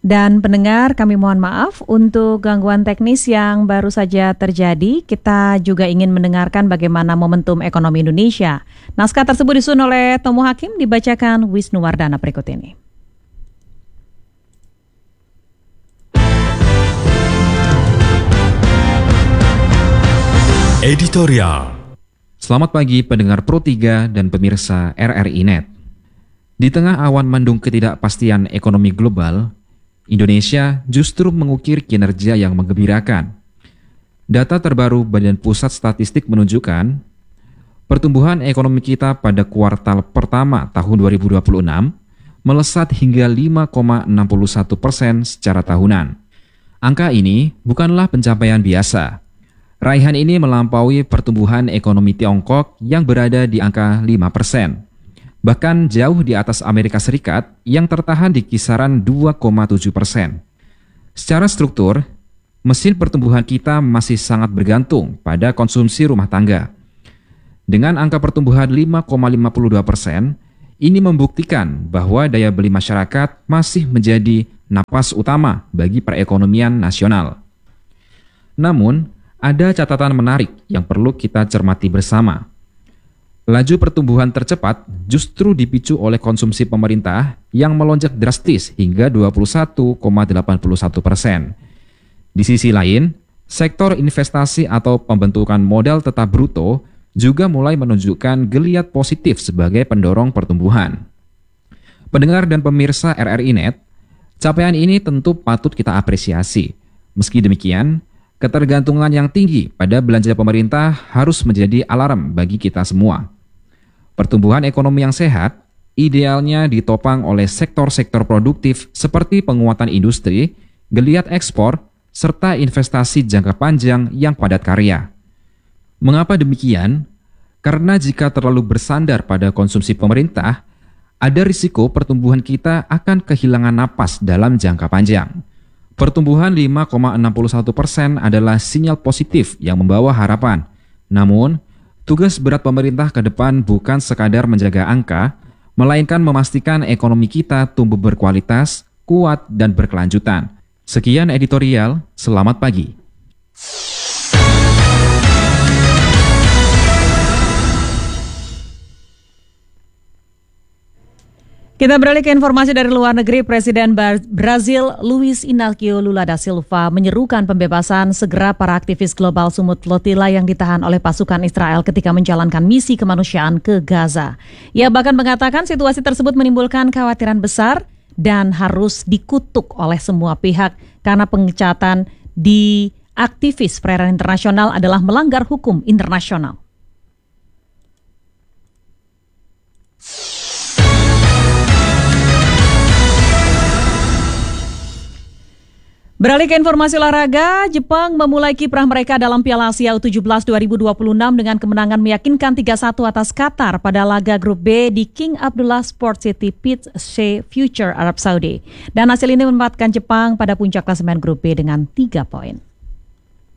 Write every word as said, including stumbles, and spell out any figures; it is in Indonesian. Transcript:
Dan pendengar, kami mohon maaf untuk gangguan teknis yang baru saja terjadi. Kita juga ingin mendengarkan bagaimana momentum ekonomi Indonesia. Naskah tersebut disusun oleh Tomo Hakim, dibacakan Wisnu Wardana berikut ini. Editorial. Selamat pagi pendengar Pro tiga dan pemirsa R R I Net. Di tengah awan mendung ketidakpastian ekonomi global, Indonesia justru mengukir kinerja yang menggembirakan. Data terbaru Badan Pusat Statistik menunjukkan pertumbuhan ekonomi kita pada kuartal pertama tahun dua ribu dua puluh enam melesat hingga lima koma enam satu persen secara tahunan. Angka ini bukanlah pencapaian biasa. Raihan ini melampaui pertumbuhan ekonomi Tiongkok yang berada di angka lima persen. Bahkan jauh di atas Amerika Serikat yang tertahan di kisaran dua koma tujuh persen. Secara struktur, mesin pertumbuhan kita masih sangat bergantung pada konsumsi rumah tangga. Dengan angka pertumbuhan lima koma lima dua persen, ini membuktikan bahwa daya beli masyarakat masih menjadi napas utama bagi perekonomian nasional. Namun, ada catatan menarik yang perlu kita cermati bersama. Laju pertumbuhan tercepat justru dipicu oleh konsumsi pemerintah yang melonjak drastis hingga dua puluh satu koma delapan satu persen. Di sisi lain, sektor investasi atau pembentukan modal tetap bruto juga mulai menunjukkan geliat positif sebagai pendorong pertumbuhan. Pendengar dan pemirsa R R I Net, capaian ini tentu patut kita apresiasi. Meski demikian, ketergantungan yang tinggi pada belanja pemerintah harus menjadi alarm bagi kita semua. Pertumbuhan ekonomi yang sehat idealnya ditopang oleh sektor-sektor produktif seperti penguatan industri, geliat ekspor, serta investasi jangka panjang yang padat karya. Mengapa demikian? Karena jika terlalu bersandar pada konsumsi pemerintah, ada risiko pertumbuhan kita akan kehilangan napas dalam jangka panjang. Pertumbuhan lima koma enam satu persen adalah sinyal positif yang membawa harapan. Namun, tugas berat pemerintah ke depan bukan sekadar menjaga angka, melainkan memastikan ekonomi kita tumbuh berkualitas, kuat, dan berkelanjutan. Sekian editorial, selamat pagi. Kita beralih ke informasi dari luar negeri. Presiden Brazil Luiz Inácio Lula da Silva menyerukan pembebasan segera para aktivis global Sumut Flotilla yang ditahan oleh pasukan Israel ketika menjalankan misi kemanusiaan ke Gaza. Ia bahkan mengatakan situasi tersebut menimbulkan kekhawatiran besar dan harus dikutuk oleh semua pihak karena pengecatan di aktivis perairan internasional adalah melanggar hukum internasional. Beralih ke informasi olahraga, Jepang memulai kiprah mereka dalam Piala Asia U tujuh belas dua ribu dua puluh enam dengan kemenangan meyakinkan tiga satu atas Qatar pada laga grup B di King Abdullah Sports City Pitch Shea Future Arab Saudi. Dan hasil ini menempatkan Jepang pada puncak klasemen grup B dengan tiga poin.